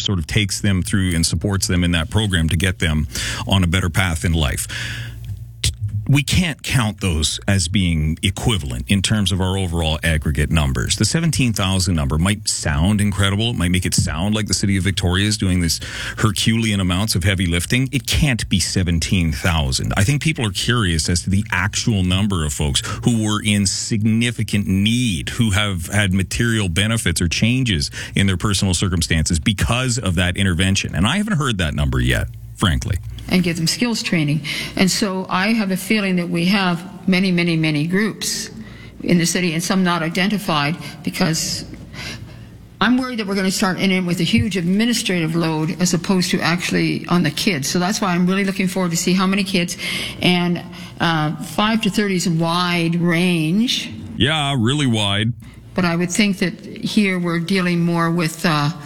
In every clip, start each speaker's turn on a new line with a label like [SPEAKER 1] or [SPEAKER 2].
[SPEAKER 1] sort of takes them through and supports them in that program to get them on a better path in life. We can't count those as being equivalent in terms of our overall aggregate numbers. The 17,000 number might sound incredible. It might make it sound like the city of Victoria is doing this Herculean amounts of heavy lifting. It can't be 17,000. I think people are curious as to the actual number of folks who were in significant need, who have had material benefits or changes in their personal circumstances because of that intervention. And I haven't heard that number yet, frankly.
[SPEAKER 2] And give them skills training. And so I have a feeling that we have many, many, many groups in the city, and some not identified, because I'm worried that we're going to start in with a huge administrative load as opposed to actually on the kids. So that's why I'm really looking forward to see how many kids. And 5 to 30 is a wide range.
[SPEAKER 1] Yeah, really wide.
[SPEAKER 2] But I would think that here we're dealing more with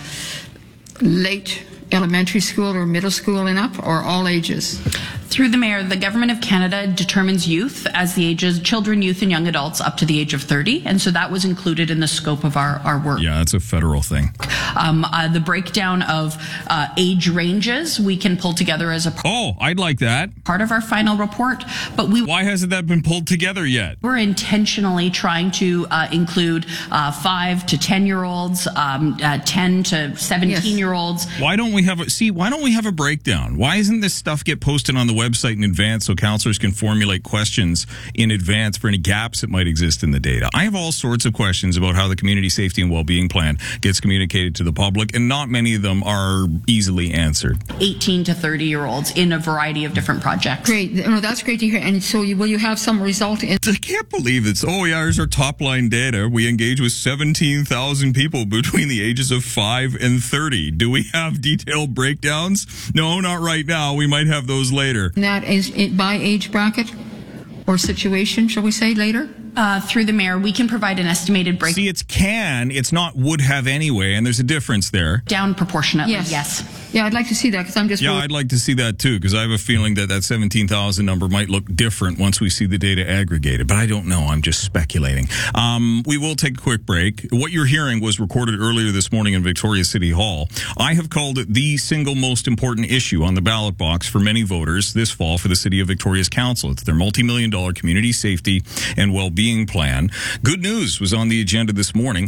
[SPEAKER 2] late elementary school or middle school and up, or all ages?
[SPEAKER 3] Through the Mayor, the Government of Canada determines youth as the ages, children, youth, and young adults up to the age of 30, and so that was included in the scope of our work.
[SPEAKER 1] Yeah, that's a federal thing.
[SPEAKER 3] The breakdown of age ranges we can pull together as a
[SPEAKER 1] I'd like that.
[SPEAKER 3] Part of our final report, but
[SPEAKER 1] Why hasn't that been pulled together yet?
[SPEAKER 3] We're intentionally trying to include 5 to 10-year-olds, 10 to 17-year-olds.
[SPEAKER 1] Why don't we have a breakdown? Why isn't this stuff get posted on the website in advance so counselors can formulate questions in advance for any gaps that might exist in the data? I have all sorts of questions about how the Community Safety and Wellbeing Plan gets communicated to the public, and not many of them are easily answered. 18
[SPEAKER 3] to 30-year-olds in a variety of different projects.
[SPEAKER 2] Great. No, that's great to hear. And so will you have some result in...
[SPEAKER 1] I can't believe it's, here's our top-line data. We engage with 17,000 people between the ages of 5 and 30. Do we have detailed breakdowns? No, not right now. We might have those later.
[SPEAKER 2] That is by age bracket or situation, shall we say, later?
[SPEAKER 3] Through the Mayor, we can provide an estimated break.
[SPEAKER 1] See, it's not would have anyway, and there's a difference there.
[SPEAKER 3] Down proportionately, yes.
[SPEAKER 2] Yeah, I'd like to see that, because I'm just...
[SPEAKER 1] Yeah, I'd like to see that too, because I have a feeling that 17,000 number might look different once we see the data aggregated, but I don't know. I'm just speculating. We will take a quick break. What you're hearing was recorded earlier this morning in Victoria City Hall. I have called it the single most important issue on the ballot box for many voters this fall for the City of Victoria's Council. It's their multi-million-dollar community safety and well-being plan. Good news was on the agenda this morning.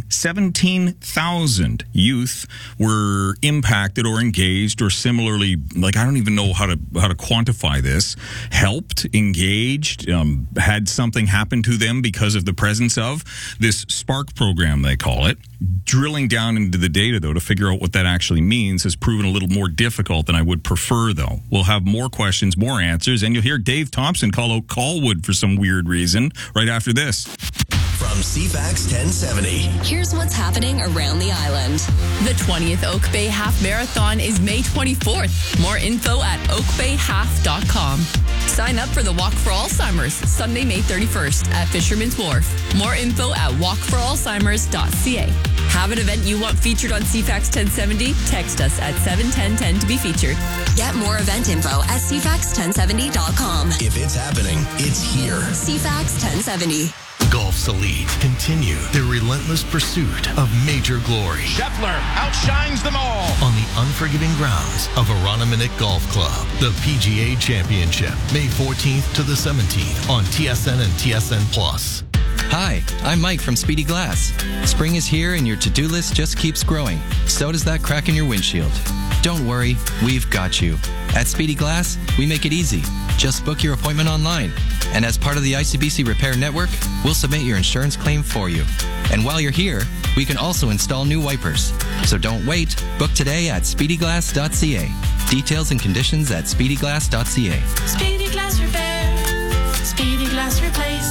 [SPEAKER 1] 17,000 youth were impacted or engaged or similarly, I don't even know how to quantify this, helped, engaged, had something happen to them because of the presence of this SPARK program, they call it. Drilling down into the data, though, to figure out what that actually means has proven a little more difficult than I would prefer, though. We'll have more questions, more answers, and you'll hear Dave Thompson call out Colwood for some weird reason right after this.
[SPEAKER 4] From CFAX 1070.
[SPEAKER 5] Here's what's happening around the island. The 20th Oak Bay Half Marathon is May 24th. More info at oakbayhalf.com. Sign up for the Walk for Alzheimer's, Sunday, May 31st at Fisherman's Wharf. More info at walkforalzheimers.ca. Have an event you want featured on CFAX 1070? Text us at 71010 to be featured. Get more event info at cfax1070.com.
[SPEAKER 4] If it's happening, it's here.
[SPEAKER 5] CFAX 1070.
[SPEAKER 4] Golf's elite continue their relentless pursuit of major glory.
[SPEAKER 6] Scheffler outshines them all
[SPEAKER 4] on the unforgiving grounds of Aroniminick Golf Club. The PGA Championship, May 14th to the 17th on TSN and TSN Plus.
[SPEAKER 7] Hi, I'm Mike from Speedy Glass. Spring is here and your to-do list just keeps growing. So does that crack in your windshield. Don't worry, we've got you. At Speedy Glass, we make it easy. Just book your appointment online. And as part of the ICBC Repair Network, we'll submit your insurance claim for you. And while you're here, we can also install new wipers. So don't wait. Book today at speedyglass.ca. Details and conditions at speedyglass.ca.
[SPEAKER 8] Speedy Glass Repair. Speedy Glass Replace.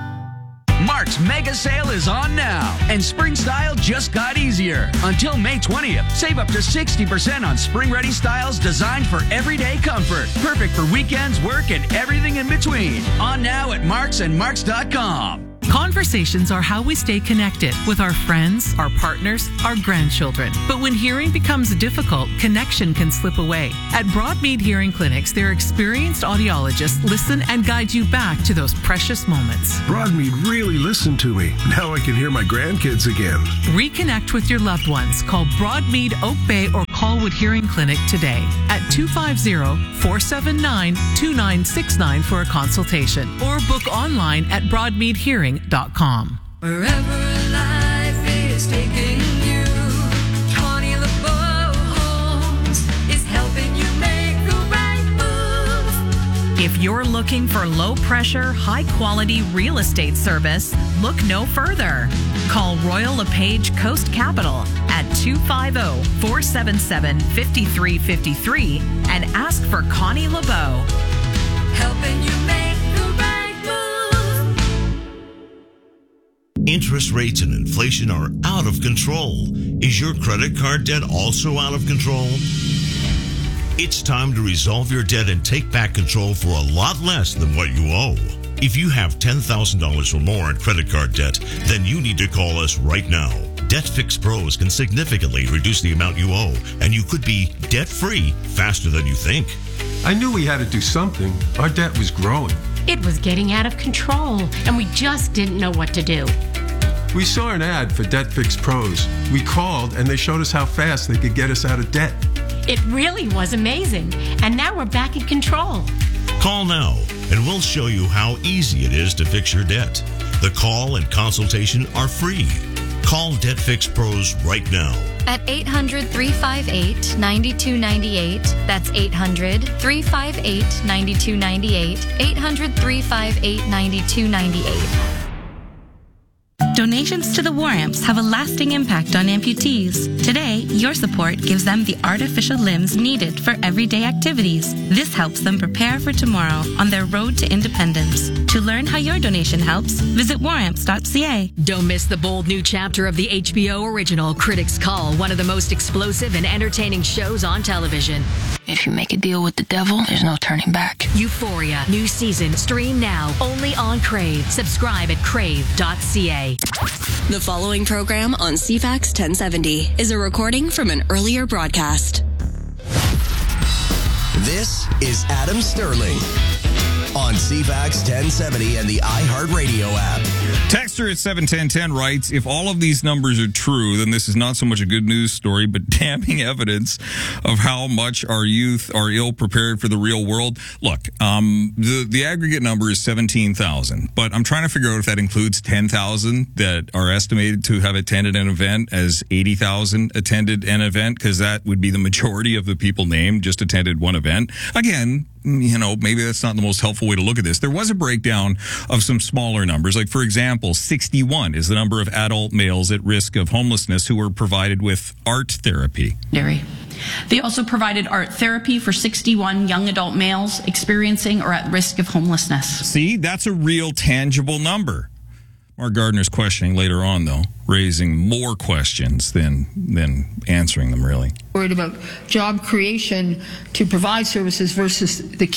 [SPEAKER 9] Mark's mega sale is on now, and spring style just got easier. Until May 20th, save up to 60% on spring-ready styles designed for everyday comfort. Perfect for weekends, work, and everything in between. On now at Marks and Marks.com.
[SPEAKER 10] Conversations are how we stay connected with our friends, our partners, our grandchildren. But when hearing becomes difficult, connection can slip away. At Broadmead Hearing Clinics, their experienced audiologists listen and guide you back to those precious moments.
[SPEAKER 11] Broadmead really listened to me. Now I can hear my grandkids again.
[SPEAKER 10] Reconnect with your loved ones. Call Broadmead Oak Bay or Colwood Wildwood Hearing Clinic today at 250-479-2969 for a consultation or book online at broadmeadhearing.com.
[SPEAKER 8] Wherever life is taking you, Connie LeBeau Homes is helping you make the right move.
[SPEAKER 12] If you're looking for low-pressure, high-quality real estate service, look no further. Call Royal LePage Coast Capital at 250-477-5353 and ask for Connie LeBeau.
[SPEAKER 8] Helping you make the right move.
[SPEAKER 13] Interest rates and inflation are out of control. Is your credit card debt also out of control? It's time to resolve your debt and take back control for a lot less than what you owe. If you have $10,000 or more in credit card debt, then you need to call us right now. Debt Fix Pros can significantly reduce the amount you owe, and you could be debt-free faster than you think.
[SPEAKER 11] I knew we had to do something. Our debt was growing.
[SPEAKER 14] It was getting out of control, and we just didn't know what to do.
[SPEAKER 11] We saw an ad for Debt Fix Pros. We called, and they showed us how fast they could get us out of debt.
[SPEAKER 14] It really was amazing, and now we're back in control.
[SPEAKER 13] Call now, and we'll show you how easy it is to fix your debt. The call and consultation are free. Call Debt Fix Pros right now.
[SPEAKER 15] At 800-358-9298. That's 800-358-9298. 800-358-9298.
[SPEAKER 16] Donations to the War Amps have a lasting impact on amputees. Today, your support gives them the artificial limbs needed for everyday activities. This helps them prepare for tomorrow on their road to independence. To learn how your donation helps, visit waramps.ca.
[SPEAKER 17] Don't miss the bold new chapter of the HBO original Critics Call, one of the most explosive and entertaining shows on television.
[SPEAKER 18] If you make a deal with the devil, there's no turning back.
[SPEAKER 17] Euphoria, new season, stream now, only on Crave. Subscribe at crave.ca.
[SPEAKER 5] The following program on CFAX 1070 is a recording from an earlier broadcast.
[SPEAKER 19] This is Adam Sterling on CFAX 1070 and the iHeartRadio app.
[SPEAKER 1] Texter at 71010 writes, if all of these numbers are true, then this is not so much a good news story, but damning evidence of how much our youth are ill prepared for the real world. Look, the aggregate number is 17,000, but I'm trying to figure out if that includes 10,000 that are estimated to have attended an event as 80,000 attended an event, because that would be the majority of the people named just attended one event. Again, you know, maybe that's not the most helpful way to look at this. There was a breakdown of some smaller numbers. Like, for example, 61 is the number of adult males at risk of homelessness who were provided with art therapy.
[SPEAKER 3] Larry. They also provided art therapy for 61 young adult males experiencing or at risk of homelessness.
[SPEAKER 1] See, that's a real tangible number. Mark Gardner's questioning later on, though, raising more questions than answering them, really.
[SPEAKER 2] Worried about job creation to provide services versus the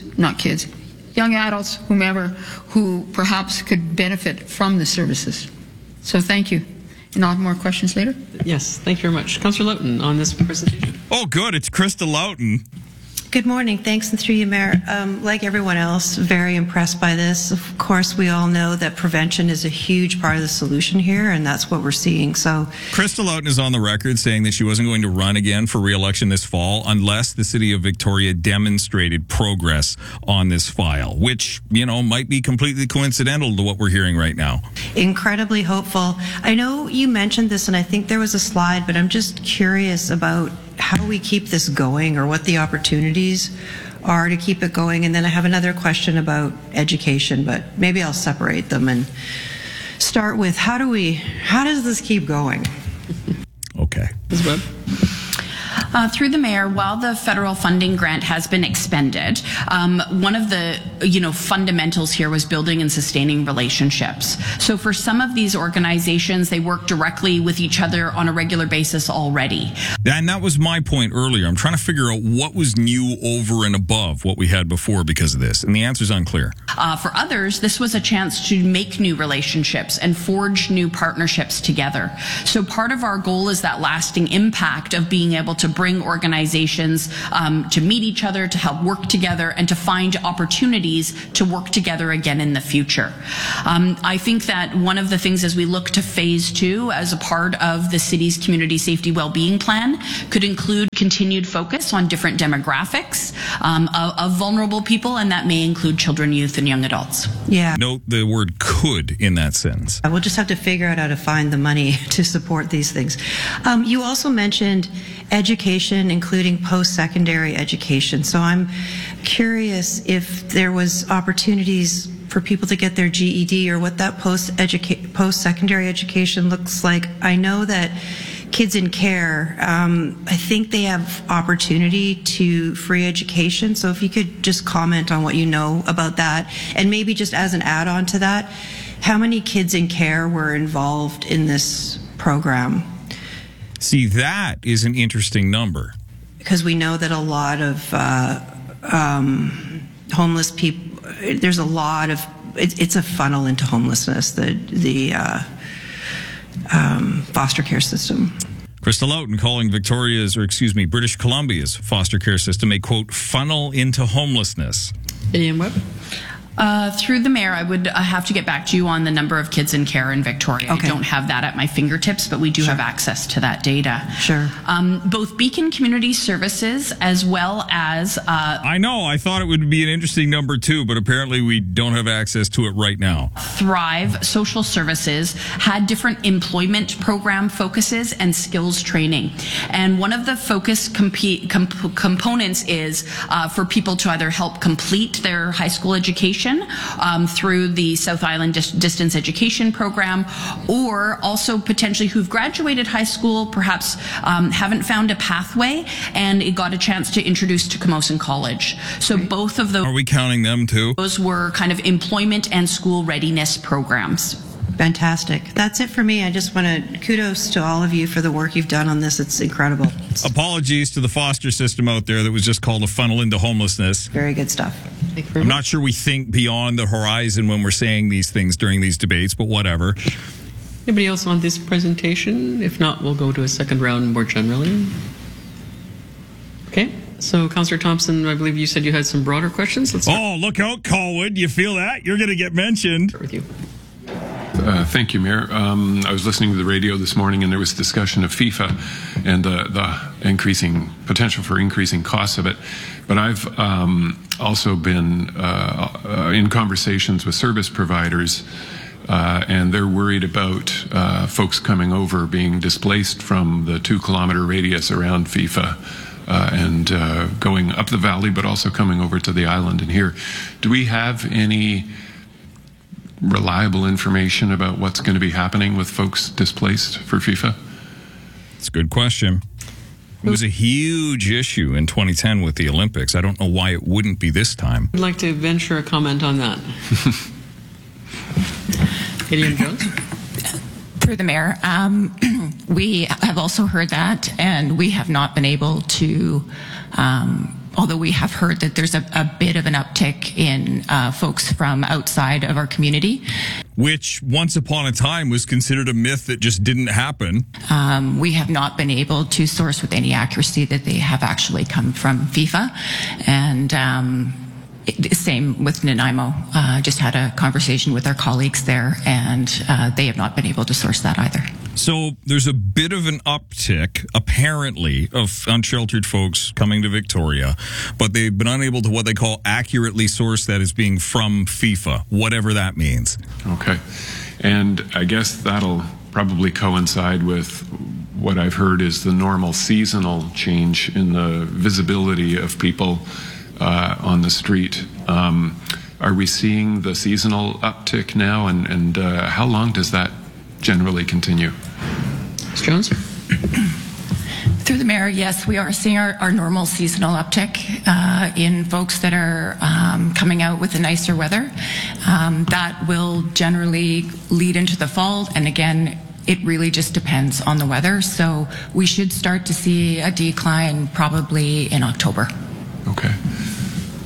[SPEAKER 2] young adults, whomever, who perhaps could benefit from the services. So thank you. And I'll have more questions later.
[SPEAKER 20] Yes, thank you very much. Councillor Loughton on this presentation.
[SPEAKER 1] Oh, good. It's Krista Loughton.
[SPEAKER 21] Good morning. Thanks, and through you, Mayor. Like everyone else, very impressed by this. Of course, we all know that prevention is a huge part of the solution here, and that's what we're seeing. So,
[SPEAKER 1] Krista Loughton is on the record saying that she wasn't going to run again for re-election this fall unless the city of Victoria demonstrated progress on this file, which, you know, might be completely coincidental to what we're hearing right now.
[SPEAKER 21] Incredibly hopeful. I know you mentioned this, and I think there was a slide, but I'm just curious about how we keep this going, or what the opportunities are to keep it going. And then I have another question about education, but maybe I'll separate them and start with how does this keep going?
[SPEAKER 1] Okay.
[SPEAKER 20] Ms. Webb?
[SPEAKER 3] Through the mayor, while the federal funding grant has been expended, one of the fundamentals here was building and sustaining relationships. So for some of these organizations, they work directly with each other on a regular basis already.
[SPEAKER 1] And that was my point earlier. I'm trying to figure out what was new over and above what we had before because of this, and the answer's unclear.
[SPEAKER 3] For others, this was a chance to make new relationships and forge new partnerships together. So part of our goal is that lasting impact of being able to bring organizations to meet each other, to help work together, and to find opportunities communities to work together again in the future. I think that one of the things as we look to phase 2 as a part of the city's community safety well-being plan could include continued focus on different demographics of vulnerable people, and that may include children, youth, and young adults.
[SPEAKER 21] Yeah.
[SPEAKER 1] Note the word could in that sentence.
[SPEAKER 21] We'll just have to figure out how to find the money to support these things. You also mentioned education, including post-secondary education. So I'm curious if there was opportunities for people to get their GED or what that post-secondary education looks like. I know that Kids in Care, I think they have opportunity to free education. So if you could just comment on what you know about that, and maybe just as an add-on to that, how many Kids in Care were involved in this program?
[SPEAKER 1] See, that is an interesting number.
[SPEAKER 21] Because we know that a lot of homeless people, there's a lot of, it's a funnel into homelessness, the foster care system.
[SPEAKER 1] Krista Loughton calling British Columbia's foster care system a, quote, funnel into homelessness.
[SPEAKER 20] Ian Webb?
[SPEAKER 3] Through the mayor, I would have to get back to you on the number of kids in care in Victoria.
[SPEAKER 21] Okay.
[SPEAKER 3] I don't have that at my fingertips, but we do have access to that data.
[SPEAKER 21] Sure.
[SPEAKER 3] Both Beacon Community Services as well as...
[SPEAKER 1] I know, I thought it would be an interesting number too, but apparently we don't have access to it right now.
[SPEAKER 3] Thrive Social Services had different employment program focuses and skills training. And one of the focus components is for people to either help complete their high school education through the South Island Distance Education Program, or also potentially who've graduated high school, perhaps haven't found a pathway, and it got a chance to introduce to Camosun College. So both of those...
[SPEAKER 1] Are we counting them too?
[SPEAKER 3] Those were kind of employment and school readiness programs.
[SPEAKER 21] Fantastic. That's it for me. I just want to kudos to all of you for the work you've done on this. It's incredible.
[SPEAKER 1] Apologies to the foster system out there that was just called a funnel into homelessness.
[SPEAKER 21] Very good stuff.
[SPEAKER 1] I'm not sure we think beyond the horizon when we're saying these things during these debates, but whatever.
[SPEAKER 20] Anybody else on this presentation? If not, we'll go to a second round more generally. Okay. So, Councillor Thompson, I believe you said you had some broader questions. Let's start.
[SPEAKER 1] Oh, look out, Colwood. You feel that? You're going to get mentioned.
[SPEAKER 20] With you.
[SPEAKER 11] Thank you, Mayor. I was listening to the radio this morning, and there was discussion of FIFA and the increasing potential for increasing costs of it. But I've also been in conversations with service providers, and they're worried about folks coming over being displaced from the 2-kilometer radius around FIFA. And going up the valley, but also coming over to the island and here. Do we have any reliable information about what's going to be happening with folks displaced for FIFA?
[SPEAKER 1] It's a good question. It was a huge issue in 2010 with the Olympics. I don't know why it wouldn't be this time.
[SPEAKER 20] I'd like to venture a comment on that. Gideon Jones?
[SPEAKER 6] Through the mayor, we have also heard that, and we have not been able to, although we have heard that there's a bit of an uptick in folks from outside of our community.
[SPEAKER 1] Which, once upon a time, was considered a myth that just didn't happen.
[SPEAKER 6] We have not been able to source with any accuracy that they have actually come from FIFA. And same with Nanaimo. Just had a conversation with our colleagues there, and they have not been able to source that either.
[SPEAKER 1] So there's a bit of an uptick, apparently, of unsheltered folks coming to Victoria, but they've been unable to what they call accurately source that as being from FIFA, whatever that means.
[SPEAKER 11] Okay. And I guess that'll probably coincide with what I've heard is the normal seasonal change in the visibility of people on the street. Are we seeing the seasonal uptick now, and how long does that generally continue?
[SPEAKER 20] Ms. Jones?
[SPEAKER 6] Through the mayor, yes, we are seeing our normal seasonal uptick in folks that are coming out with the nicer weather. That will generally lead into the fall, and again, it really just depends on the weather. So we should start to see a decline probably in October.
[SPEAKER 11] Okay.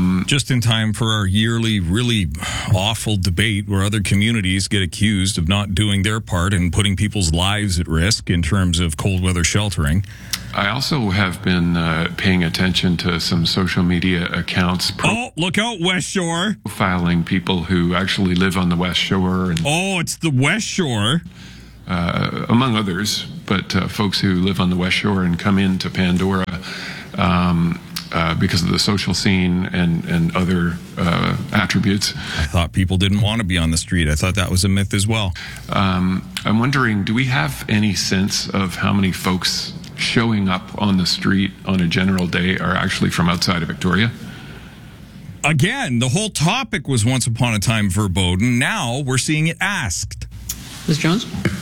[SPEAKER 1] Just in time for our yearly, really awful debate where other communities get accused of not doing their part and putting people's lives at risk in terms of cold weather sheltering.
[SPEAKER 11] I also have been paying attention to some social media accounts.
[SPEAKER 1] Look out, West Shore.
[SPEAKER 11] Profiling people who actually live on the West Shore. And,
[SPEAKER 1] it's the West Shore.
[SPEAKER 11] Among others, but folks who live on the West Shore and come into Pandora because of the social scene and other attributes.
[SPEAKER 1] I thought people didn't want to be on the street. I thought that was a myth as well.
[SPEAKER 11] I'm wondering, do we have any sense of how many folks showing up on the street on a general day are actually from outside of Victoria?
[SPEAKER 1] Again, the whole topic was once upon a time verboten. Now we're seeing it asked.
[SPEAKER 20] Ms. Jones?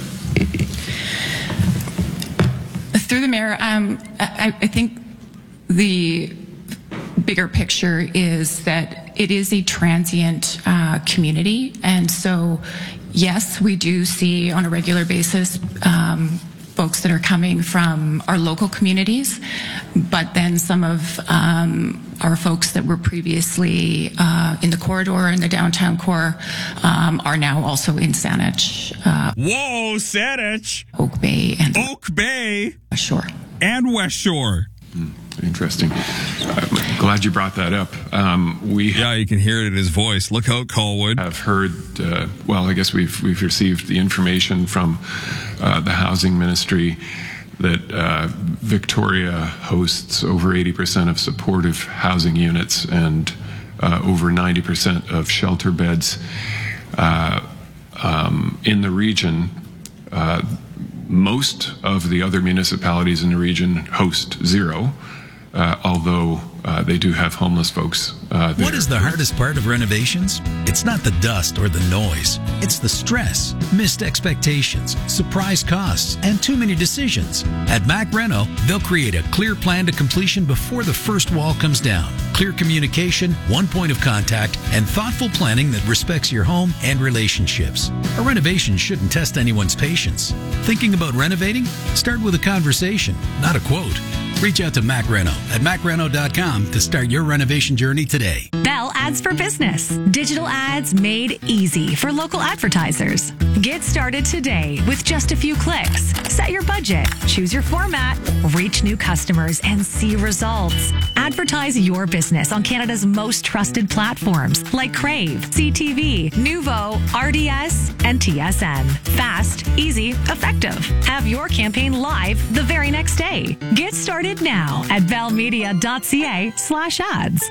[SPEAKER 6] Through the mayor, I think the bigger picture is that it is a transient community. And so, yes, we do see on a regular basis folks that are coming from our local communities, but then some of our folks that were previously in the corridor, in the downtown core, are now also in Saanich.
[SPEAKER 1] Whoa, Saanich!
[SPEAKER 6] Oak Bay and
[SPEAKER 1] Oak Bay!
[SPEAKER 6] West Shore.
[SPEAKER 1] And West Shore.
[SPEAKER 11] Interesting. I'm glad you brought that up.
[SPEAKER 1] You can hear it in his voice. Look out, Colwood.
[SPEAKER 11] I've heard, I guess we've received the information from the Housing Ministry that Victoria hosts over 80% of supportive housing units and over 90% of shelter beds in the region. Most of the other municipalities in the region host zero, although they do have homeless folks there.
[SPEAKER 4] What is the hardest part of renovations? It's not the dust or the noise. It's the stress, missed expectations, surprise costs, and too many decisions. At Mac Reno, they'll create a clear plan to completion before the first wall comes down. Clear communication, one point of contact, and thoughtful planning that respects your home and relationships. A renovation shouldn't test anyone's patience. Thinking about renovating? Start with a conversation, not a quote. Reach out to Mac Reno at macreno.com to start your renovation journey today.
[SPEAKER 12] Bell Ads for Business. Digital ads made easy for local advertisers. Get started today with just a few clicks. Set your budget, choose your format, reach new customers, and see results. Advertise your business on Canada's most trusted platforms like Crave, CTV, Nuvo, RDS, and TSN. Fast, easy, effective. Have your campaign live the very next day. Get started now at bellmedia.ca/ads.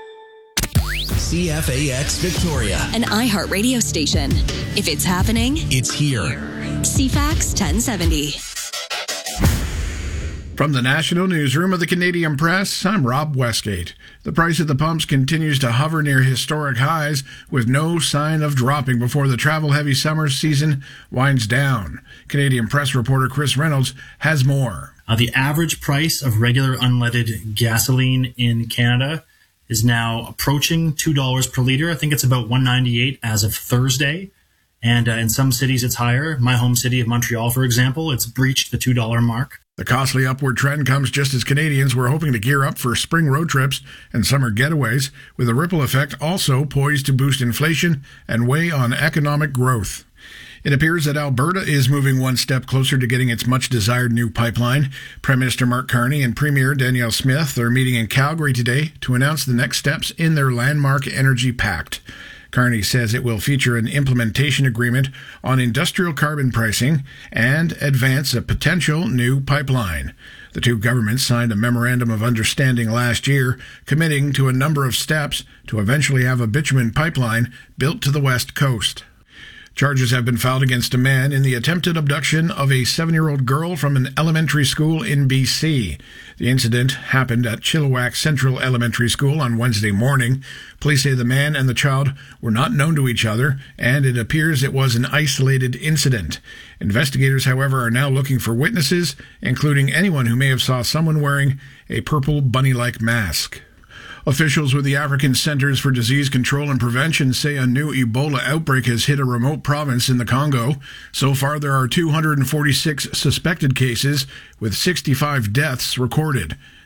[SPEAKER 19] CFAX Victoria,
[SPEAKER 5] An iHeart radio station. If it's happening,
[SPEAKER 19] it's here.
[SPEAKER 5] CFAX 1070.
[SPEAKER 22] From the National Newsroom of the Canadian Press, I'm Rob Westgate. The price at the pumps continues to hover near historic highs with no sign of dropping before the travel-heavy summer season winds down. Canadian Press reporter Chris Reynolds has more.
[SPEAKER 23] The average price of regular unleaded gasoline in Canada is now approaching $2 per liter. I think it's about $1.98 as of Thursday. And in some cities, it's higher. My home city of Montreal, for example, it's breached the $2 mark.
[SPEAKER 22] The costly upward trend comes just as Canadians were hoping to gear up for spring road trips and summer getaways, with a ripple effect also poised to boost inflation and weigh on economic growth. It appears that Alberta is moving one step closer to getting its much-desired new pipeline. Prime Minister Mark Carney and Premier Danielle Smith are meeting in Calgary today to announce the next steps in their landmark energy pact. Carney says it will feature an implementation agreement on industrial carbon pricing and advance a potential new pipeline. The two governments signed a memorandum of understanding last year, committing to a number of steps to eventually have a bitumen pipeline built to the west coast. Charges have been filed against a man in the attempted abduction of a 7-year-old girl from an elementary school in BC. The incident happened at Chilliwack Central Elementary School on Wednesday morning. Police say the man and the child were not known to each other, and it appears it was an isolated incident. Investigators, however, are now looking for witnesses, including anyone who may have saw someone wearing a purple bunny-like mask. Officials with the African Centers for Disease Control and Prevention say a new Ebola outbreak has hit a remote province in the Congo. So far, there are 246 suspected cases, with 65 deaths recorded.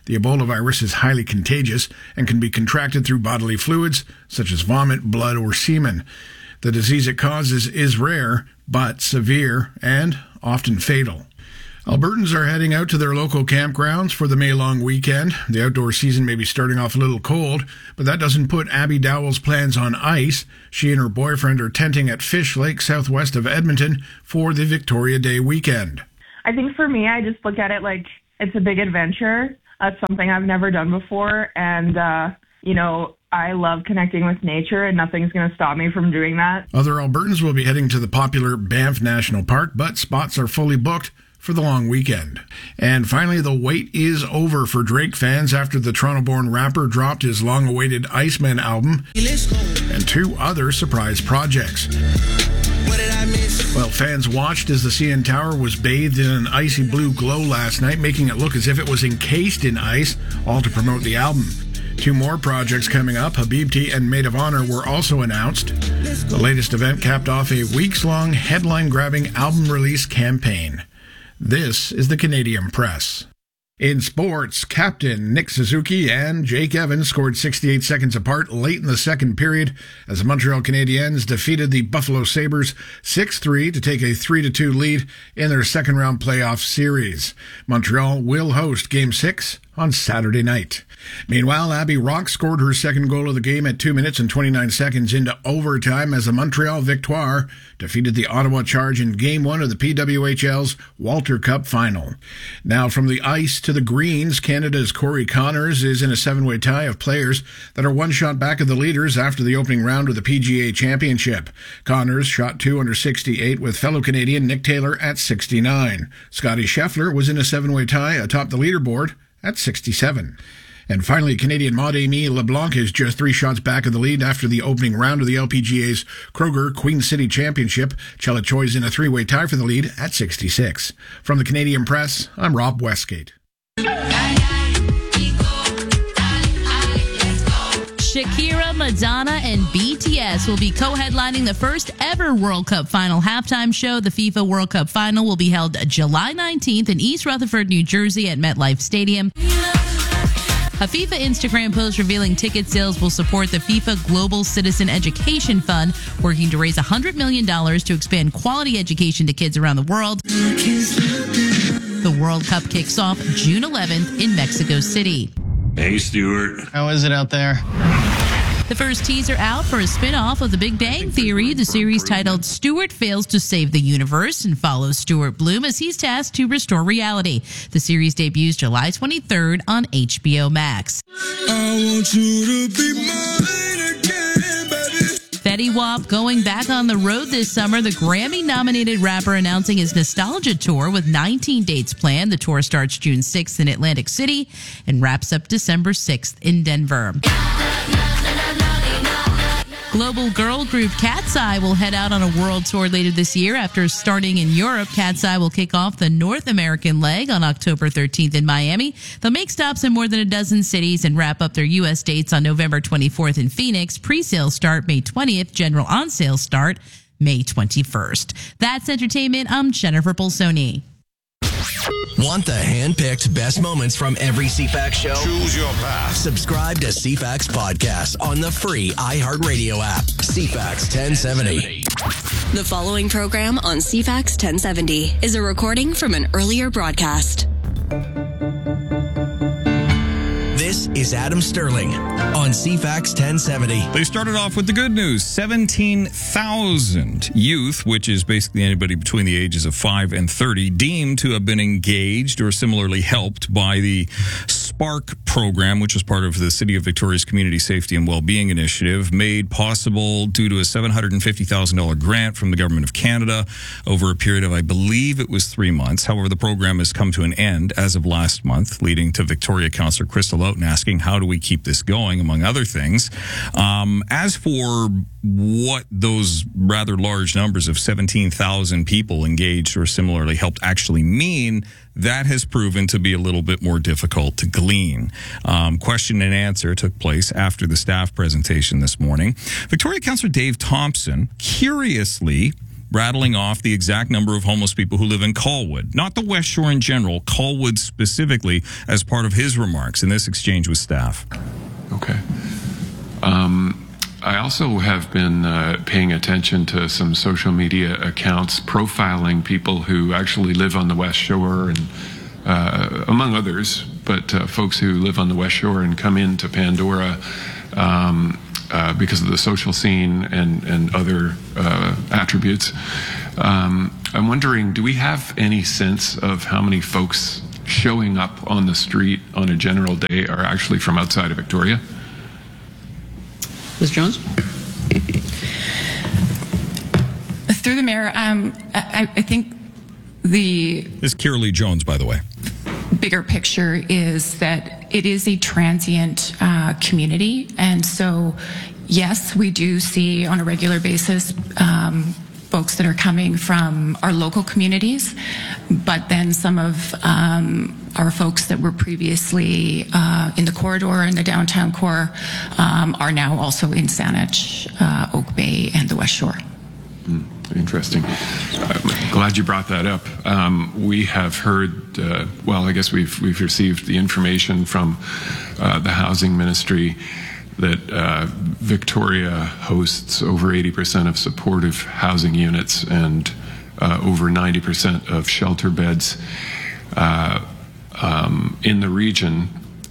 [SPEAKER 22] The Ebola virus is highly contagious and can be contracted through bodily fluids such as vomit, blood, or semen. The disease it causes is rare, but severe and often fatal. Albertans are heading out to their local campgrounds for the May-long weekend. The outdoor season may be starting off a little cold, but that doesn't put Abby Dowell's plans on ice. She and her boyfriend are tenting at Fish Lake, southwest of Edmonton, for the Victoria Day weekend.
[SPEAKER 7] I think for me, I just look at it like it's a big adventure. That's something I've never done before, and, I love connecting with nature, and nothing's going to stop me from doing that.
[SPEAKER 22] Other Albertans will be heading to the popular Banff National Park, but spots are fully booked for the long weekend. And finally, the wait is over for Drake fans after the Toronto-born rapper dropped his long-awaited Iceman album and 2 other surprise projects. Well, fans watched as the CN Tower was bathed in an icy blue glow last night, making it look as if it was encased in ice, all to promote the album. 2 more projects coming up, Habibti and Maid of Honor, were also announced. The latest event capped off a weeks-long, headline-grabbing album release campaign. This is the Canadian Press. In sports, captain Nick Suzuki and Jake Evans scored 68 seconds apart late in the second period as the Montreal Canadiens defeated the Buffalo Sabres 6-3 to take a 3-2 lead in their second-round playoff series. Montreal will host Game 6 on Saturday night. Meanwhile, Abby Rock scored her second goal of the game at 2 minutes and 29 seconds into overtime as the Montreal Victoire defeated the Ottawa Charge in Game 1 of the PWHL's Walter Cup Final. Now from the ice to the greens, Canada's Corey Connors is in a 7-way tie of players that are 1 shot back of the leaders after the opening round of the PGA Championship. Connors shot 2 under 68 with fellow Canadian Nick Taylor at 69. Scotty Scheffler was in a 7-way tie atop the leaderboard at 67. And finally, Canadian Maud-Aimee LeBlanc is just 3 shots back of the lead after the opening round of the LPGA's Kroger Queen City Championship. Chella Choi's in a 3-way tie for the lead at 66. From the Canadian Press, I'm Rob Westgate.
[SPEAKER 9] Shakira, Madonna, and BTS will be co-headlining the first ever World Cup Final halftime show. The FIFA World Cup Final will be held July 19th in East Rutherford, New Jersey at MetLife Stadium. A FIFA Instagram post revealing ticket sales will support the FIFA Global Citizen Education Fund, working to raise $100 million to expand quality education to kids around the world. The World Cup kicks off June 11th in Mexico City.
[SPEAKER 10] Hey, Stuart. How is it out there?
[SPEAKER 9] The first teaser out for a spin-off of The Big Bang Theory. The series titled Stuart Fails to Save the Universe and follows Stuart Bloom as he's tasked to restore reality. The series debuts July 23rd on HBO Max.
[SPEAKER 8] I want you to be mine again, baby.
[SPEAKER 9] Fetty Wap going back on the road this summer. The Grammy-nominated rapper announcing his Nostalgia Tour with 19 dates planned. The tour starts June 6th in Atlantic City and wraps up December 6th in Denver. Global girl group Cat's Eye will head out on a world tour later this year. After starting in Europe, Cat's Eye will kick off the North American leg on October 13th in Miami. They'll make stops in more than a dozen cities and wrap up their U.S. dates on November 24th in Phoenix. Pre-sale start May 20th. General on-sale start May 21st. That's entertainment. I'm Jennifer Bolsoni.
[SPEAKER 19] Want the hand-picked best moments from every CFAX show?
[SPEAKER 24] Choose your path.
[SPEAKER 19] Subscribe to CFAX Podcast on the free iHeartRadio app. CFAX 1070.
[SPEAKER 25] The following program on CFAX 1070 is a recording from an earlier broadcast.
[SPEAKER 19] This is Adam Sterling on CFAX 1070.
[SPEAKER 1] They started off with the good news. 17,000 youth, which is basically anybody between the ages of 5 and 30, deemed to have been engaged or similarly helped by the SPARK program, which is part of the City of Victoria's Community Safety and Wellbeing Initiative, made possible due to a $750,000 grant from the Government of Canada over a period of, I believe it was 3 months. However, the program has come to an end as of last month, leading to Victoria Councillor Crystal Oughton asking, how do we keep this going, among other things. As for what those rather large numbers of 17,000 people engaged or similarly helped actually mean, that has proven to be a little bit more difficult to glean. Question and answer took place after the staff presentation this morning. Victoria Councillor Dave Thompson, curiously, rattling off the exact number of homeless people who live in Colwood, not the West Shore in general, Colwood specifically, as part of his remarks in this exchange with staff.
[SPEAKER 11] Okay. I also have been paying attention to some social media accounts profiling people who actually live on the West Shore, and among others, but folks who live on the West Shore and come into Pandora because of the social scene and other attributes. I'm wondering, do we have any sense of how many folks showing up on the street on a general day are actually from outside of Victoria?
[SPEAKER 20] Ms. Jones?
[SPEAKER 6] Through the mayor, I think the
[SPEAKER 1] This is Kiralee Jones, by the way.
[SPEAKER 6] bigger picture is that it is a transient community. And so, yes, we do see on a regular basis folks that are coming from our local communities, but then some of our folks that were previously in the corridor, in the downtown core, are now also in Saanich, Oak Bay, and the West Shore.
[SPEAKER 11] Interesting. I'm glad you brought that up. We have heard, I guess we've received the information from the Housing Ministry that Victoria hosts over 80% of supportive housing units and over 90% of shelter beds in the region.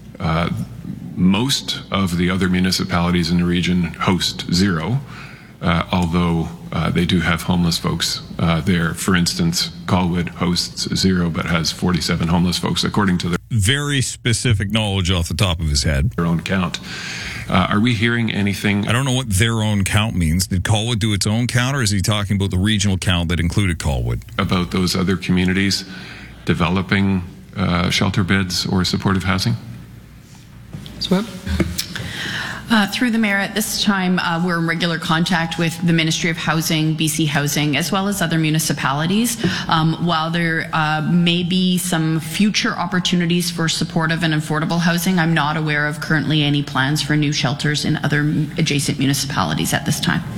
[SPEAKER 11] Most of the other municipalities in the region host zero, although they do have homeless folks there. For instance, Colwood hosts zero but has 47 homeless folks, according to their
[SPEAKER 1] very specific knowledge off the top of his head.
[SPEAKER 11] Their own count. Are we hearing anything?
[SPEAKER 1] I don't know what their own count means. Did Colwood do its own count, or is he talking about the regional count that included Colwood?
[SPEAKER 11] About those other communities developing shelter beds or supportive housing?
[SPEAKER 20] Sweb?
[SPEAKER 3] Through the mayor, at this time, we're in regular contact with the Ministry of Housing, BC Housing, as well as other municipalities. While there may be some future opportunities for supportive and affordable housing, I'm not aware of currently any plans for new shelters in other adjacent municipalities at this time.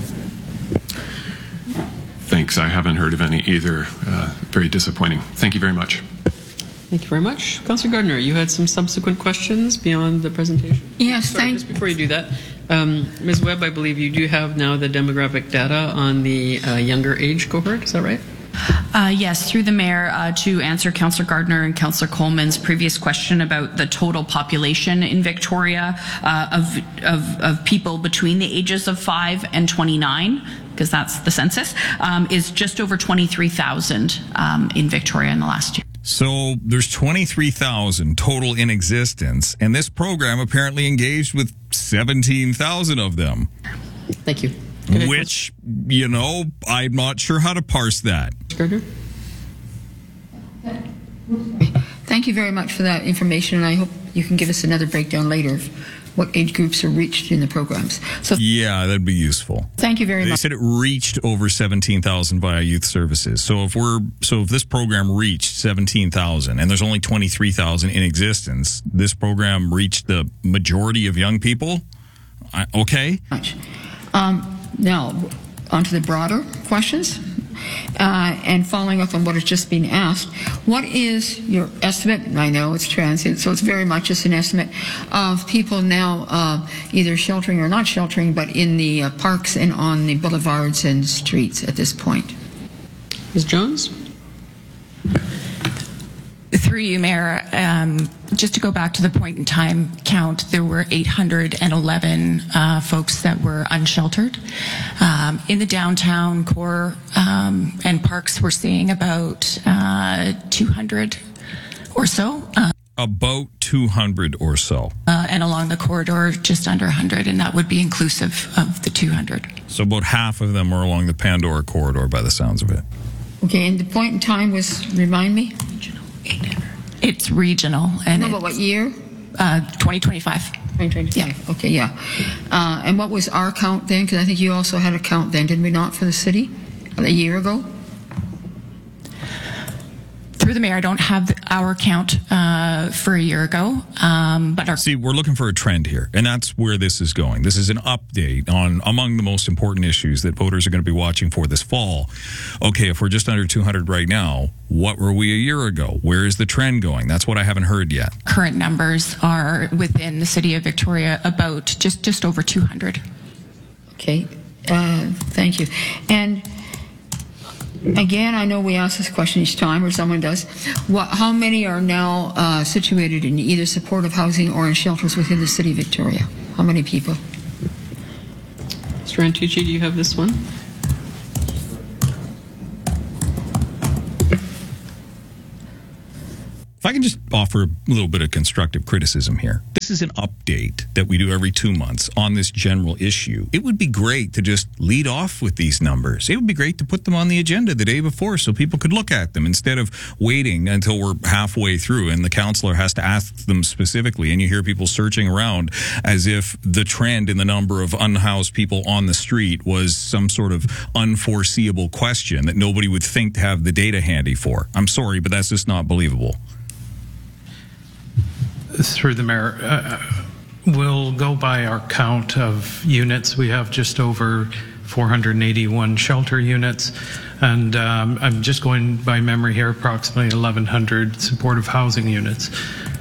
[SPEAKER 11] Thanks. I haven't heard of any either. Very disappointing. Thank you very much.
[SPEAKER 20] Thank you very much. Councillor Gardner, you had some subsequent questions beyond the presentation?
[SPEAKER 2] Yes,
[SPEAKER 20] just before you do that, Ms. Webb, I believe you do have now the demographic data on the younger age cohort. Is that right?
[SPEAKER 3] Yes, through the mayor, to answer Councillor Gardner and Councillor Coleman's previous question about the total population in Victoria of people between the ages of 5 and 29, because that's the census, is just over 23,000 in Victoria in the last year.
[SPEAKER 1] So there's 23,000 total in existence, and this program apparently engaged with 17,000 of them.
[SPEAKER 20] Thank you.
[SPEAKER 1] Which, I'm not sure how to parse that.
[SPEAKER 20] Gardner?
[SPEAKER 2] Thank you very much for that information, and I hope you can give us another breakdown later of what age groups are reached in the programs. So
[SPEAKER 1] yeah, that'd be useful.
[SPEAKER 2] Thank you very much.
[SPEAKER 1] They said it reached over 17,000 via youth services. So if this program reached 17,000 and there's only 23,000 in existence, this program reached the majority of young people. Okay.
[SPEAKER 2] Now, on to the broader questions. And following up on what has just been asked, what is your estimate? And I know it's transient, so it's very much just an estimate of people now either sheltering or not sheltering, but in the parks and on the boulevards and streets at this point.
[SPEAKER 20] Ms. Jones?
[SPEAKER 6] Through you, Mayor, just to go back to the point in time count, there were 811 folks that were unsheltered. In the downtown core and parks, we're seeing about 200 or so.
[SPEAKER 1] About 200 or so.
[SPEAKER 6] And along the corridor, just under 100, and that would be inclusive of the 200.
[SPEAKER 1] So about half of them are along the Pandora corridor by the sounds of it.
[SPEAKER 2] Okay, and the point in time was, remind me?
[SPEAKER 6] It's regional. And
[SPEAKER 2] no, but what year?
[SPEAKER 6] 2025.
[SPEAKER 2] 2025.
[SPEAKER 6] Yeah.
[SPEAKER 2] Okay, yeah. And what was our count then? Because I think you also had a count then, did we not, for the city? A year ago?
[SPEAKER 6] Through the mayor, I don't have our count for a year ago, but
[SPEAKER 1] See, we're looking for a trend here, and that's where this is going. This is an update on among the most important issues that voters are going to be watching for this fall. Okay, if we're just under 200 right now, what were we a year ago? Where is the trend going? That's what I haven't heard yet.
[SPEAKER 6] current numbers are within the city of Victoria about just over 200.
[SPEAKER 2] Okay, thank you. And again, I know we ask this question each time, or someone does. How many are now situated in either supportive housing or in shelters within the city of Victoria? How many people?
[SPEAKER 20] Mr. Antucci, do you have this one?
[SPEAKER 1] If I can just offer a little bit of constructive criticism here. This is an update that we do every 2 months on this general issue. It would be great to just lead off with these numbers. It would be great to put them on the agenda the day before so people could look at them instead of waiting until we're halfway through and the councillor has to ask them specifically, and you hear people searching around as if the trend in the number of unhoused people on the street was some sort of unforeseeable question that nobody would think to have the data handy for. I'm sorry, but that's just not believable.
[SPEAKER 13] Through the mayor, we'll go by our count of units. We have just over 481 shelter units, and I'm just going by memory here, approximately 1,100 supportive housing units.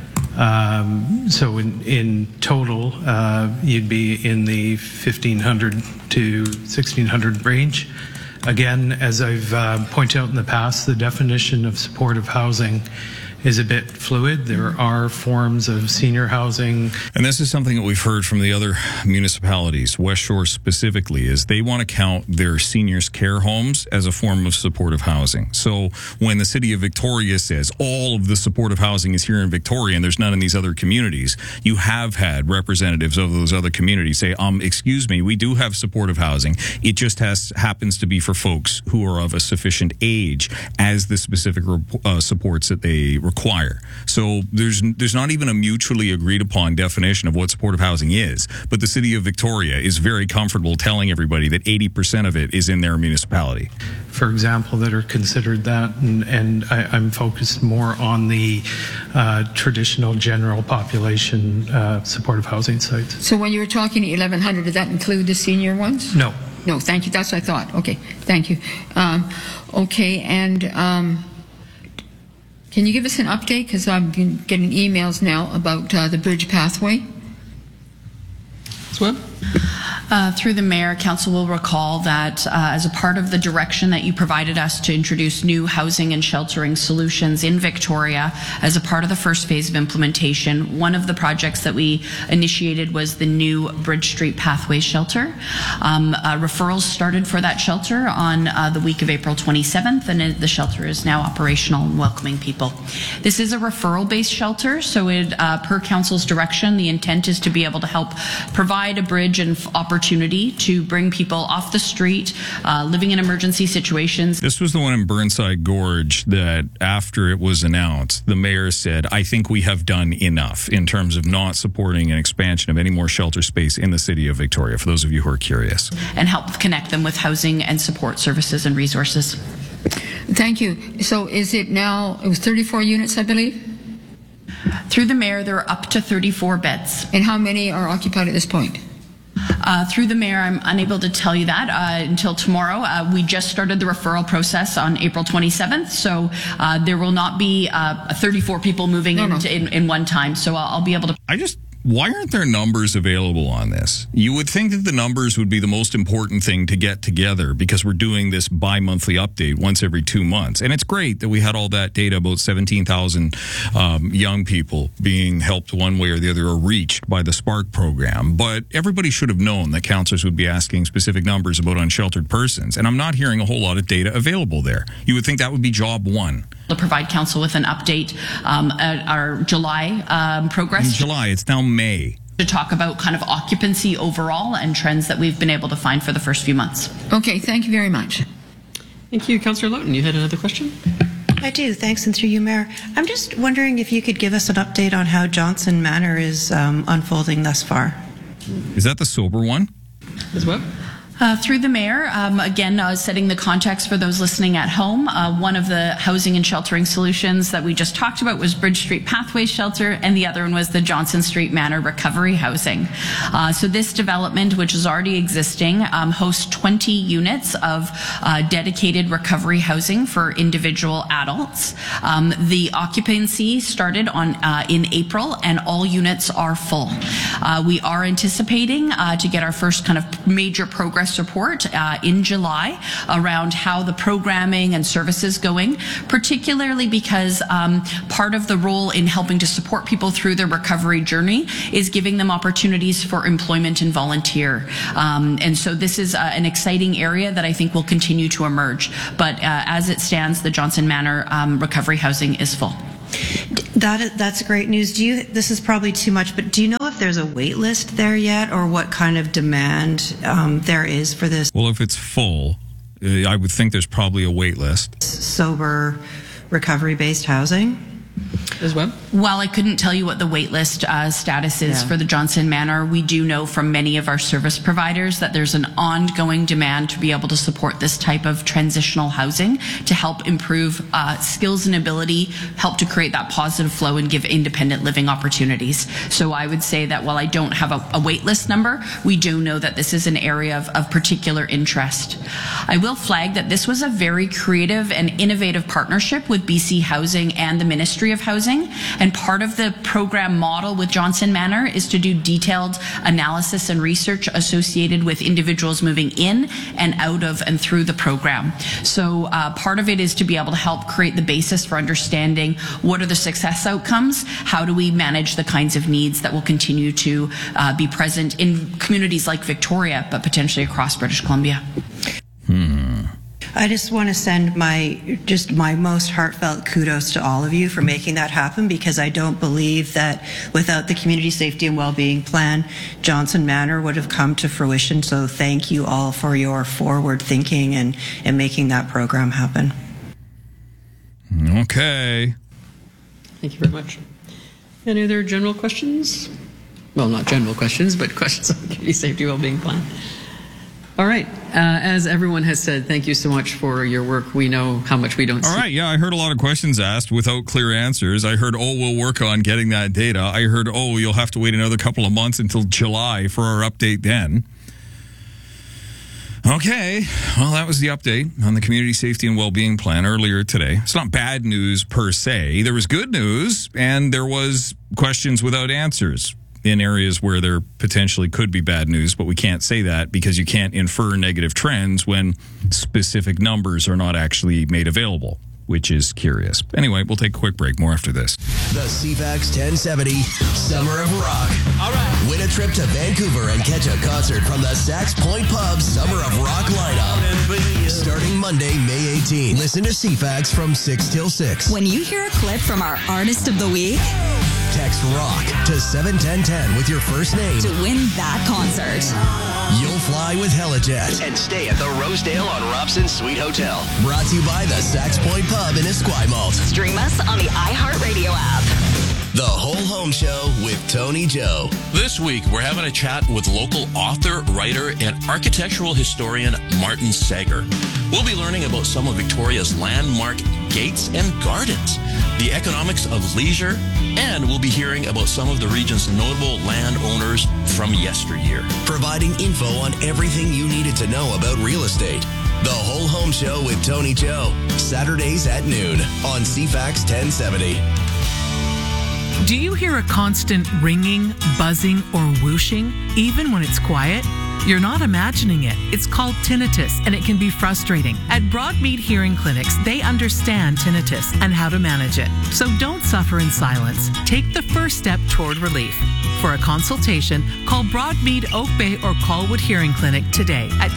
[SPEAKER 13] So in total, you'd be in the 1,500 to 1,600 range. Again, as I've pointed out in the past, the definition of supportive housing is a bit fluid. There are forms of senior housing.
[SPEAKER 1] And this is something that we've heard from the other municipalities, West Shore specifically, is they want to count their seniors' care homes as a form of supportive housing. So when the city of Victoria says all of the supportive housing is here in Victoria and there's none in these other communities, you have had representatives of those other communities say, excuse me, we do have supportive housing. It just happens to be for folks who are of a sufficient age as the specific supports that they require. So there's not even a mutually agreed upon definition of what supportive housing is, but the city of Victoria is very comfortable telling everybody that 80% of it is in their municipality.
[SPEAKER 13] For example, that are considered that, and I'm focused more on the traditional general population supportive housing sites.
[SPEAKER 2] So when you were talking 1,100, did that include the senior ones?
[SPEAKER 13] No.
[SPEAKER 2] No, thank you. That's what I thought. Okay, thank you. Okay, and can you give us an update? Because I've been getting emails now about the bridge pathway.
[SPEAKER 20] Swim?
[SPEAKER 3] Through the mayor, council will recall that as a part of the direction that you provided us to introduce new housing and sheltering solutions in Victoria as a part of the first phase of implementation, one of the projects that we initiated was the new Bridge Street Pathway Shelter. Referrals started for that shelter on the week of April 27th, and the shelter is now operational and welcoming people. This is a referral-based shelter, so per council's direction, the intent is to be able to help provide a bridge and opportunity to bring people off the street, living in emergency situations.
[SPEAKER 1] This was the one in Burnside Gorge that after it was announced, the mayor said, I think we have done enough in terms of not supporting an expansion of any more shelter space in the city of Victoria, for those of you who are curious.
[SPEAKER 3] And help connect them with housing and support services and resources.
[SPEAKER 2] Thank you. So is it now, it was 34 units, I believe?
[SPEAKER 3] Through the mayor, there are up to 34 beds.
[SPEAKER 2] And how many are occupied at this point?
[SPEAKER 3] Through the mayor, I'm unable to tell you that until tomorrow. We just started the referral process on April 27th, so there will not be 34 people moving in one time. So I'll be able to.
[SPEAKER 1] Why aren't there numbers available on this? You would think that the numbers would be the most important thing to get together because we're doing this bi-monthly update once every 2 months. And it's great that we had all that data about 17,000 young people being helped one way or the other or reached by the Spark program. But everybody should have known that councillors would be asking specific numbers about unsheltered persons. And I'm not hearing a whole lot of data available there. You would think that would be job one.
[SPEAKER 3] To provide council with an update at our July progress.
[SPEAKER 1] In July, it's now May.
[SPEAKER 3] To talk about kind of occupancy overall and trends that we've been able to find for the first few months.
[SPEAKER 2] Okay, thank you very much.
[SPEAKER 20] Thank you. Councillor Loughton, you had another question?
[SPEAKER 21] I do, thanks, and through you, Mayor. I'm just wondering if you could give us an update on how Johnson Manor is unfolding thus far.
[SPEAKER 1] Is that the sober one?
[SPEAKER 20] Ms. Webb?
[SPEAKER 3] Through the mayor, again, setting the context for those listening at home, one of the housing and sheltering solutions that we just talked about was Bridge Street Pathways Shelter, and the other one was the Johnson Street Manor Recovery Housing. So this development, which is already existing, hosts 20 units of dedicated recovery housing for individual adults. The occupancy started in April, and all units are full. We are anticipating to get our first kind of major progress report in July around how the programming and services going, particularly because part of the role in helping to support people through their recovery journey is giving them opportunities for employment and volunteer. And so this is an exciting area that I think will continue to emerge. But as it stands, the Johnson Manor recovery housing is full.
[SPEAKER 21] That's great news. This is probably too much, but do you know if there's a wait list there yet, or what kind of demand there is for this?
[SPEAKER 1] Well, if it's full, I would think there's probably a wait list.
[SPEAKER 21] Sober recovery-based housing?
[SPEAKER 20] As well?
[SPEAKER 3] While I couldn't tell you what the wait list status is for the Johnson Manor, we do know from many of our service providers that there's an ongoing demand to be able to support this type of transitional housing to help improve skills and ability, help to create that positive flow and give independent living opportunities. So I would say that while I don't have a wait list number, we do know that this is an area of particular interest. I will flag that this was a very creative and innovative partnership with BC Housing and the Ministry of Housing. And part of the program model with Johnson Manor is to do detailed analysis and research associated with individuals moving in and out of and through the program. So part of it is to be able to help create the basis for understanding what are the success outcomes, how do we manage the kinds of needs that will continue to be present in communities like Victoria, but potentially across British Columbia.
[SPEAKER 21] I just want to send my most heartfelt kudos to all of you for making that happen, because I don't believe that without the Community Safety and Wellbeing Plan, Johnson Manor would have come to fruition. So thank you all for your forward thinking and making that program happen.
[SPEAKER 1] Okay.
[SPEAKER 20] Thank you very much. Any other general questions? Well, not general questions, but questions on the Community Safety and Wellbeing Plan. All right. As everyone has said, thank you so much for your work. We know how much we don't see.
[SPEAKER 1] All right. Yeah, I heard a lot of questions asked without clear answers. I heard, we'll work on getting that data. I heard, you'll have to wait another couple of months until July for our update then. Okay. Well, that was the update on the Community Safety and Wellbeing Plan earlier today. It's not bad news per se. There was good news, and there was questions without answers in areas where there potentially could be bad news, but we can't say that because you can't infer negative trends when specific numbers are not actually made available, which is curious. Anyway, we'll take a quick break. More after this.
[SPEAKER 19] The CFAX 1070 Summer of Rock. All right. Win a trip to Vancouver and catch a concert from the Sax Point Pub Summer of Rock lineup. Starting Monday, May 18th. Listen to CFAX from 6 till 6.
[SPEAKER 14] When you hear a clip from our Artist of the Week,
[SPEAKER 19] text ROCK to 71010 with your first name
[SPEAKER 14] to win that concert.
[SPEAKER 19] You'll fly with Helijet and stay at the Rosedale on Robson Suite Hotel. Brought to you by the Sax Point Pub in Esquimalt.
[SPEAKER 14] Stream us on the iHeartRadio app.
[SPEAKER 19] The Whole Home Show with Tony Joe.
[SPEAKER 15] This week, we're having a chat with local author, writer, and architectural historian Martin Sager. We'll be learning about some of Victoria's landmark gates and gardens, the economics of leisure, and we'll be hearing about some of the region's notable landowners from yesteryear.
[SPEAKER 19] Providing info on everything you needed to know about real estate. The Whole Home Show with Tony Joe. Saturdays at noon on CFAX 1070.
[SPEAKER 16] Do you hear a constant ringing, buzzing, or whooshing, even when it's quiet? You're not imagining it. It's called tinnitus, and it can be frustrating. At Broadmead Hearing Clinics, they understand tinnitus and how to manage it. So don't suffer in silence. Take the first step toward relief. For a consultation, call Broadmead Oak Bay or Colwood Hearing Clinic today at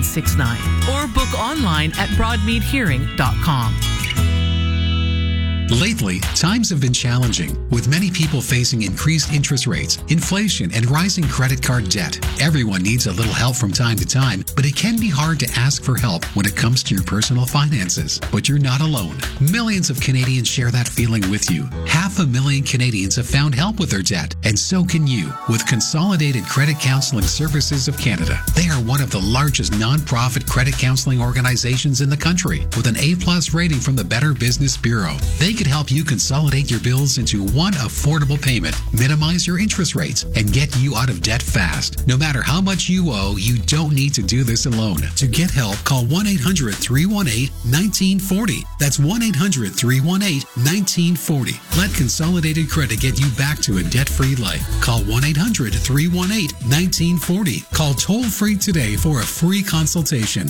[SPEAKER 16] 250-479-2969 or book online at broadmeadhearing.com.
[SPEAKER 4] Lately, times have been challenging, with many people facing increased interest rates, inflation, and rising credit card debt. Everyone needs a little help from time to time, but it can be hard to ask for help when it comes to your personal finances. But you're not alone. Millions of Canadians share that feeling with you. 500,000 Canadians have found help with their debt, and so can you with Consolidated Credit Counseling Services of Canada. They are one of the largest non-profit credit counseling organizations in the country, with an A+ rating from the Better Business Bureau. They could help you consolidate your bills into one affordable payment, minimize your interest rates, and get you out of debt fast. No matter how much you owe, you don't need to do this alone. To get help, call 1-800-318-1940. That's 1-800-318-1940. Let Consolidated Credit get you back to a debt-free life. Call 1-800-318-1940. Call toll-free today for a free consultation.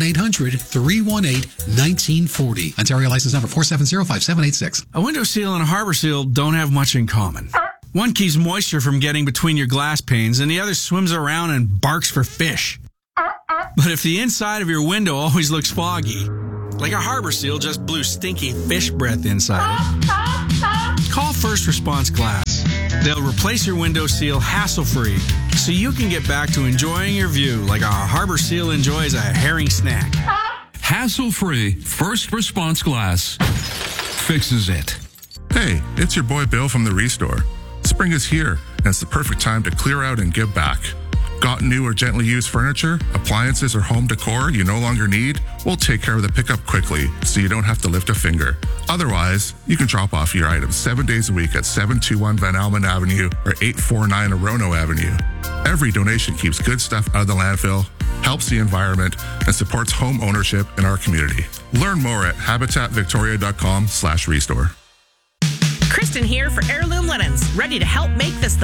[SPEAKER 4] 1-800-318-1940. Ontario license number 4705786.
[SPEAKER 12] A window seal and a harbor seal don't have much in common. One keeps moisture from getting between your glass panes, and the other swims around and barks for fish. But if the inside of your window always looks foggy, like a harbor seal just blew stinky fish breath inside it, call First Response Glass. They'll replace your window seal hassle-free, so you can get back to enjoying your view like a harbor seal enjoys a herring snack.
[SPEAKER 17] Hassle-free First Response Glass fixes it.
[SPEAKER 18] Hey, it's your boy Bill from the Restore. Spring is here, and it's the perfect time to clear out and give back. Got new or gently used furniture, appliances, or home decor you no longer need? We'll take care of the pickup quickly so you don't have to lift a finger. Otherwise, you can drop off your items 7 days a week at 721 Van Almen Avenue or 849 Orono Avenue. Every donation keeps good stuff out of the landfill, helps the environment, and supports home ownership in our community. Learn more at habitatvictoria.com/restore.
[SPEAKER 24] Kristen here for Heirloom Linens, ready to help make this the